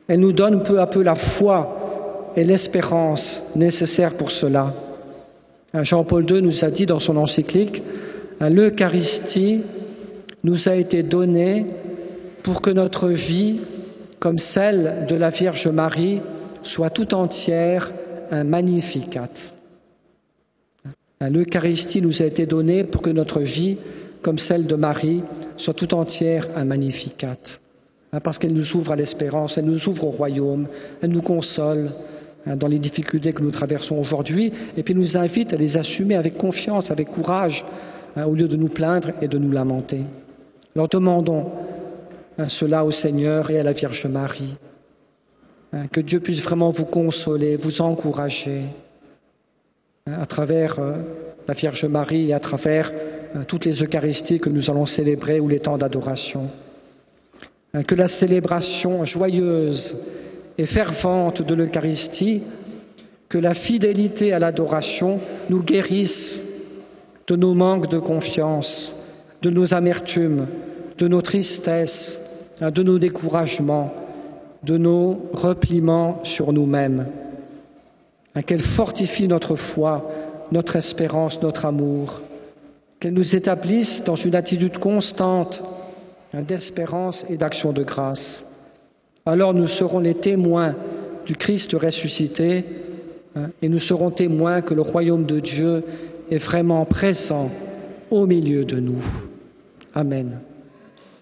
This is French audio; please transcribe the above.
Elle nous donne peu à peu la foi et l'espérance nécessaires pour cela. Jean-Paul II nous a dit dans son encyclique « L'Eucharistie nous a été donnée pour que notre vie, comme celle de la Vierge Marie, soit tout entière un Magnificat. » L'Eucharistie nous a été donnée pour que notre vie, comme celle de Marie, soit tout entière un Magnificat. Parce qu'elle nous ouvre à l'espérance, elle nous ouvre au royaume, elle nous console dans les difficultés que nous traversons aujourd'hui, et puis nous invite à les assumer avec confiance, avec courage, au lieu de nous plaindre et de nous lamenter. Alors demandons cela au Seigneur et à la Vierge Marie, que Dieu puisse vraiment vous consoler, vous encourager à travers la Vierge Marie et à travers toutes les Eucharisties que nous allons célébrer ou les temps d'adoration. Que la célébration joyeuse et fervente de l'Eucharistie, que la fidélité à l'adoration nous guérisse de nos manques de confiance, de nos amertumes, de nos tristesses, de nos découragements, de nos repliements sur nous-mêmes. Qu'elle fortifie notre foi, notre espérance, notre amour, qu'elle nous établisse dans une attitude constante d'espérance et d'action de grâce. Alors nous serons les témoins du Christ ressuscité et nous serons témoins que le royaume de Dieu est vraiment présent au milieu de nous. Amen.